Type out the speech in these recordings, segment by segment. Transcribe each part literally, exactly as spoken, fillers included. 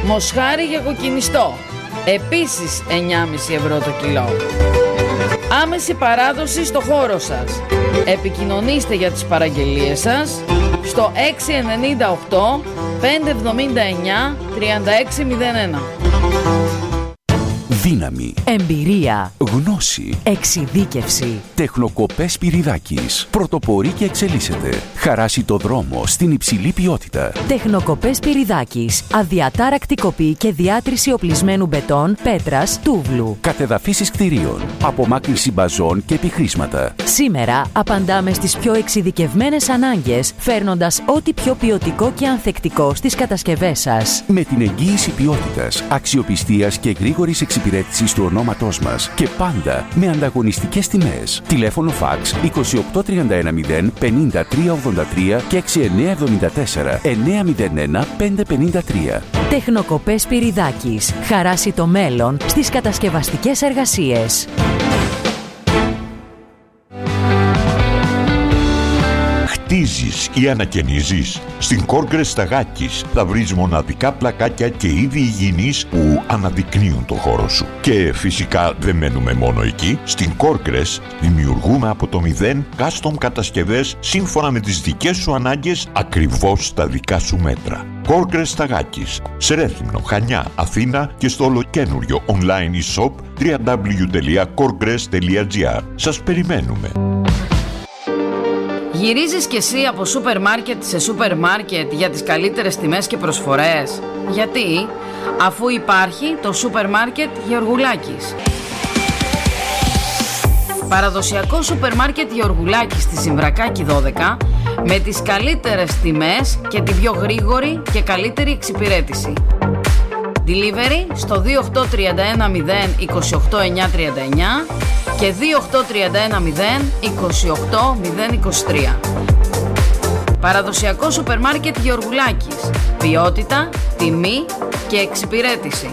Μοσχάρι για κοκκινιστό, επίσης εννιά κόμμα πέντε ευρώ το κιλό. Άμεση παράδοση στο χώρο σας. Επικοινωνήστε για τις παραγγελίες σας στο έξι εννιά οκτώ πέντε εβδομήντα εννιά τριάντα έξι μηδέν ένα. Δύναμη, εμπειρία, γνώση, εξειδίκευση. Τεχνοκοπές Σπυριδάκης. Πρωτοπορεί και εξελίσσεται. Χαράσει το δρόμο στην υψηλή ποιότητα. Τεχνοκοπές Σπυριδάκης. Αδιατάρακτη κοπή και διάτρηση οπλισμένου μπετόν, πέτρας, τούβλου. Κατεδαφίσεις κτηρίων. Απομάκρυνση μπαζών και επιχρήσματα. Σήμερα απαντάμε στις πιο εξειδικευμένες ανάγκες, φέρνοντας ό,τι πιο ποιοτικό και ανθεκτικό στις κατασκευές σας. Με την εγγύηση ποιότητας, αξιοπιστίας και γρήγορης εξυπηρέτησης του ονόματός μας και πάντα με ανταγωνιστικές τιμές. Τηλέφωνο φαξ είκοσι οκτώ τριάντα ένα μηδέν πενήντα τρία ογδόντα τρία και έξι εννιά εβδομήντα τέσσερα εννιά μηδέν ένα πέντε πενήντα τρία. Τεχνοκοπές Σπυριδάκης. Χαράσει το μέλλον στις κατασκευαστικές εργασίες. Χτίζεις ή ανακαινίζεις? Στην Corgres Σταγάκης θα βρεις μοναδικά πλακάκια και είδη υγιεινής που αναδεικνύουν το χώρο σου. Και φυσικά δεν μένουμε μόνο εκεί. Στην Corgres δημιουργούμε από το μηδέν custom κατασκευές σύμφωνα με τις δικές σου ανάγκες, ακριβώς στα δικά σου μέτρα. Corgres Σταγάκης, σε Ρέθυμνο, Χανιά, Αθήνα και στο ολοκένουργιο online e-shop double-u double-u double-u τελεία corgres τελεία gr. Σας περιμένουμε. Γυρίζεις κι εσύ από σούπερ μάρκετ σε σούπερ μάρκετ για τις καλύτερες τιμές και προσφορές? Γιατί? Αφού υπάρχει το σούπερ μάρκετ Γεωργουλάκης. Παραδοσιακό σούπερ μάρκετ Γεωργουλάκης στη Ζυμβρακάκη δώδεκα, με τις καλύτερες τιμές και την πιο γρήγορη και καλύτερη εξυπηρέτηση. Delivery στο δύο οκτώ τρία ένα μηδέν είκοσι οκτώ εννιά τριάντα εννιά και δύο οκτώ τρία ένα μηδέν είκοσι οκτώ μηδέν είκοσι τρία. Παραδοσιακό σούπερ μάρκετ Γεωργουλάκης. Ποιότητα, τιμή και εξυπηρέτηση.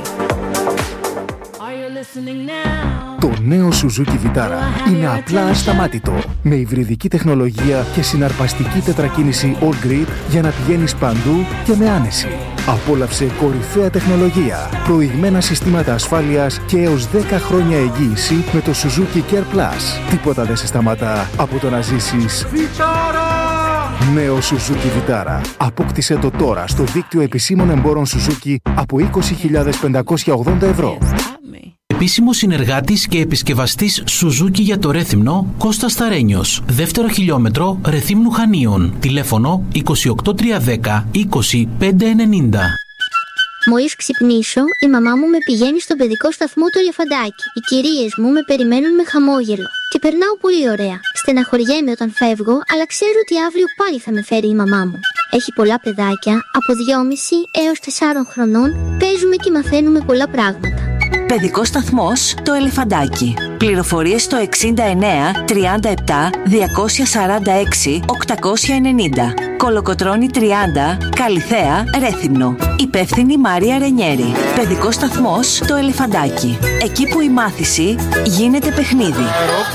Το νέο Suzuki Vitara είναι απλά ασταμάτητο. Με υβριδική τεχνολογία και συναρπαστική τετρακίνηση All Grip για να πηγαίνεις παντού και με άνεση. Απόλαυσε κορυφαία τεχνολογία, προηγμένα συστήματα ασφάλειας και έως δέκα χρόνια εγγύηση με το Suzuki Care Plus. Τίποτα δεν σε σταματά από το να ζήσεις Vitara! Νέο Suzuki Vitara. Απόκτησε το τώρα στο δίκτυο επισήμων εμπόρων Suzuki από είκοσι χιλιάδες πεντακόσια ογδόντα ευρώ. Επίσημος συνεργάτης και επισκευαστής Suzuki για το Ρέθυμνο, Κώστας Σταρένιος. Δεύτερο χιλιόμετρο Ρεθύμνου Χανίων. Τηλέφωνο είκοσι οκτώ τριακόσια δέκα είκοσι πέντε ενενήντα. Μόλις ξυπνήσω, η μαμά μου με πηγαίνει στον παιδικό σταθμό το Ελεφαντάκι. Οι κυρίες μου με περιμένουν με χαμόγελο. Και περνάω πολύ ωραία. Στεναχωριέμαι όταν φεύγω, αλλά ξέρω ότι αύριο πάλι θα με φέρει η μαμά μου. Έχει πολλά παιδάκια, από δυόμισι έως τεσσάρων χρονών, παίζουμε και μαθαίνουμε πολλά πράγματα. Παιδικός σταθμός το Ελεφαντάκι. Πληροφορίες στο εξήντα εννέα τριάντα επτά διακόσια σαράντα έξι οκτακόσια ενενήντα. Κολοκοτρώνη τριάντα, Καλιθέα, Ρέθυμνο. Υπεύθυνη Μάρια Ρενιέρη. Παιδικός σταθμός το Ελεφαντάκι. Εκεί που η μάθηση γίνεται παιχνίδι.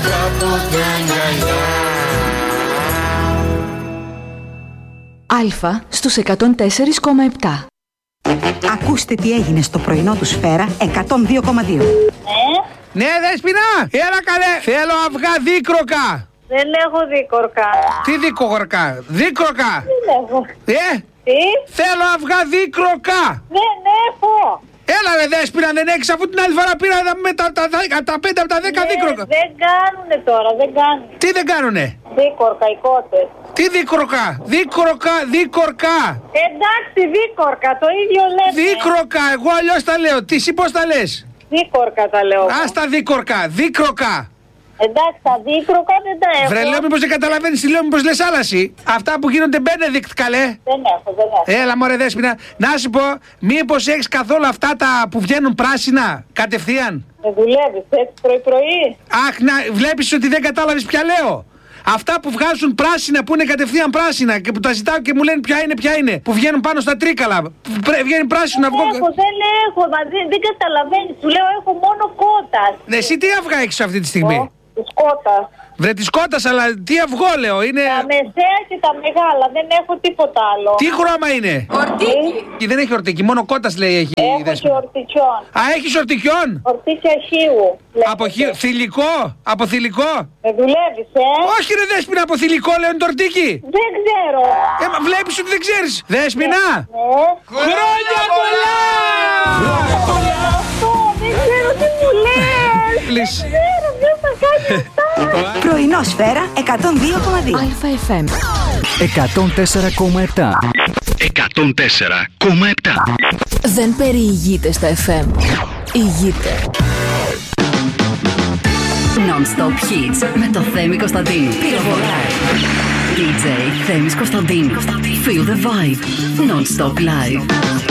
Αλφα στους εκατόν τέσσερα κόμμα επτά. Ακούστε τι έγινε στο πρωινό του Σφαίρα εκατόν δύο κόμμα δύο. Ε? Ναι, Δέσποινα! Έλα καλέ! Θέλω αυγά δίκροκα! Δεν έχω δίκορκα. Τι δίκορκα? Δίκροκα! Δεν έχω. Ε? Τι? Θέλω αυγά δίκροκα! Δεν έχω. Έλα ρε Δέσποινα, δεν έχεις, αφού την άλλη φορά πήρα με τα, τα, τα, τα πέντε από τα δέκα ναι, δίκροκα. Δεν κάνουνε τώρα, δεν κάνουν. Τι δεν κάνουνε? Δίκορκα, οι κότες. Τι δίκροκα? Δίκροκα, δίκορκα. Εντάξει, δίκορκα, το ίδιο λέμε. Δίκροκα, εγώ αλλιώς τα λέω. Τι εσύ πώς τα λες? Δίκορκα τα λέω. Ας τα δίκορκα, δίκροκα. Εντάξει, τα δίκροκα δεν τα έχω. Βρε, λέω μήπως δεν καταλαβαίνεις τι λέω, μήπως λες άλλα εσύ. Αυτά που γίνονται Benedict, καλέ. Δεν έχω, δεν έχω. Έλα μωρέ Δέσποινα, να σου πω, μήπως έχεις καθόλου αυτά τα που βγαίνουν πράσινα, κατευθείαν? Δεν δουλεύεις έτσι πρωί-πρωί? Αχ, να βλέπεις ότι δεν κατάλαβες ποια λέω. Αυτά που βγάζουν πράσινα, που είναι κατευθείαν πράσινα και που τα ζητάω και μου λένε ποια είναι, ποια είναι. Που βγαίνουν πάνω στα τρίκαλα. Βγαίνει πράσινο αυγό. Δεν έχω, δεν έχω, δεν, δεν καταλαβαίνεις. Σου λέω έχω μόνο κότας. Ναι, εσύ τι αυγά έχεις αυτή τη στιγμή? Της κότας. Βρε τη σκότας, αλλά τι αυγό λέω, είναι. Τα μεσαία και τα μεγάλα, δεν έχω τίποτα άλλο. Τι χρώμα είναι? Ορτίκι. Δεν έχει ορτίκι, μόνο κότας λέει έχει. Έχω και ορτικιόν. Α, έχεις ορτικιόν. Ορτίκια χείου. Από χείου, θηλυκό, από θηλυκό. Με δουλεύεις, ε. Όχι ρε Δέσποινα, από θηλυκό λέω είναι το ορτίκι. Δεν ξέρω. Ε, μα βλέπεις ότι δεν ξέρεις. Δέσποινα. Ναι. Χρόνια πολλά! Χρόνια πολλά! Αυτό, δεν ξέρω τι μου λες. Δεν ξέρω, ποιος θα κάνει αυτά. Πρωινό Σφαίρα εκατόν δύο κόμμα δύο. Αλφα εφ εμ εκατόν τέσσερα κόμμα επτά. εκατόν τέσσερα κόμμα επτά. Δεν περιηγείται στα εφ εμ. Ηγείται. Non-stop hits με το Θέμη Κωνσταντίνου. Πυροβολάει. ντι τζέι Θέμης Κωνσταντίνου. Feel the vibe. Non-stop live.